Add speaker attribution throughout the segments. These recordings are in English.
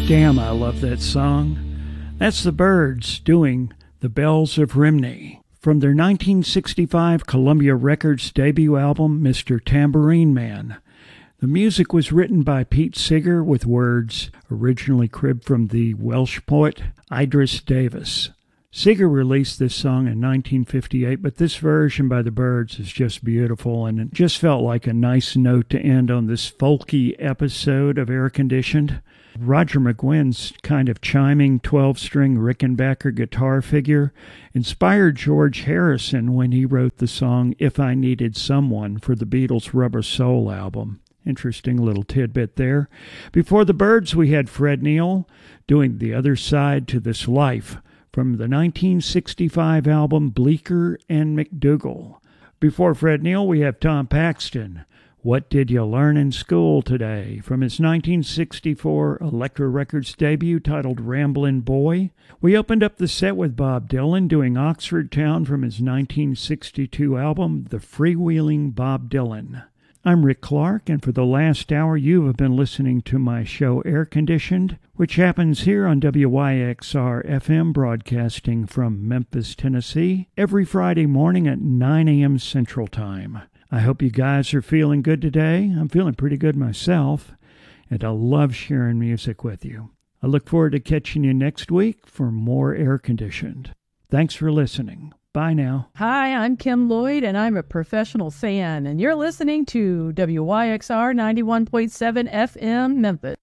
Speaker 1: Damn, I love that song. That's the Byrds doing The Bells of Rhymney from their 1965 Columbia Records debut album, Mr. Tambourine Man. The music was written by Pete Seeger with words originally cribbed from the Welsh poet Idris Davis. Seeger released this song in 1958, but this version by the Byrds is just beautiful, and it just felt like a nice note to end on this folky episode of Air Conditioned. Roger McGuinn's kind of chiming 12-string Rickenbacker guitar figure inspired George Harrison when he wrote the song If I Needed Someone for the Beatles' Rubber Soul album. Interesting little tidbit there. Before the Byrds, we had Fred Neil doing The Other Side to This Life from the 1965 album Bleecker and McDougall. Before Fred Neil, we have Tom Paxton. What Did You Learn in School Today? From his 1964 Elektra Records debut titled Ramblin' Boy. We opened up the set with Bob Dylan doing Oxford Town from his 1962 album The Freewheeling Bob Dylan. I'm Rick Clark, and for the last hour you have been listening to my show Air Conditioned, which happens here on WYXR-FM, broadcasting from Memphis, Tennessee, every Friday morning at 9 a.m. Central Time. I hope you guys are feeling good today. I'm feeling pretty good myself, and I love sharing music with you. I look forward to catching you next week for more Air Conditioned. Thanks for listening. Bye now.
Speaker 2: Hi, I'm Kim Lloyd, and I'm a professional fan, and you're listening to WYXR 91.7 FM Memphis.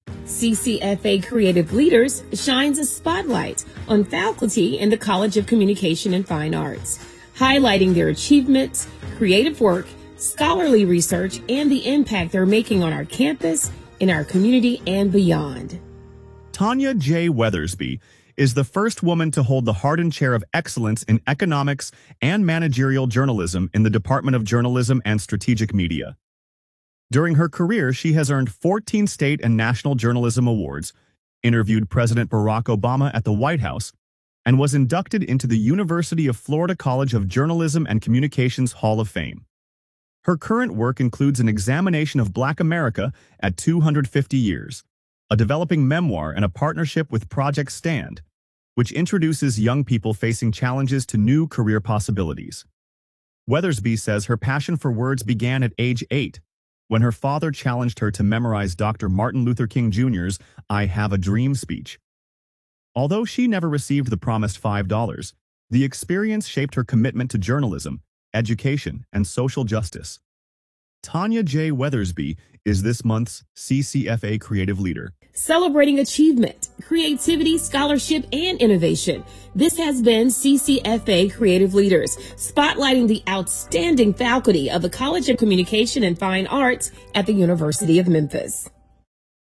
Speaker 3: CCFA Creative Leaders shines a spotlight on faculty in the College of Communication and Fine Arts, highlighting their achievements, creative work, scholarly research, and the impact they're making on our campus, in our community, and beyond.
Speaker 4: Tanya J. Weathersby is the first woman to hold the Hardin Chair of Excellence in Economics and Managerial Journalism in the Department of Journalism and Strategic Media. During her career, she has earned 14 state and national journalism awards, interviewed President Barack Obama at the White House, and was inducted into the University of Florida College of Journalism and Communications Hall of Fame. Her current work includes an examination of Black America at 250 years, a developing memoir, and a partnership with Project Stand, which introduces young people facing challenges to new career possibilities. Weathersby says her passion for words began at age 8, when her father challenged her to memorize Dr. Martin Luther King Jr.'s I Have a Dream speech. Although she never received the promised $5, the experience shaped her commitment to journalism, education, and social justice. Tanya J. Weathersby is this month's CCFA Creative Leader.
Speaker 3: Celebrating achievement, creativity, scholarship, and innovation. This has been CCFA Creative Leaders, spotlighting the outstanding faculty of the College of Communication and Fine Arts at the University of Memphis.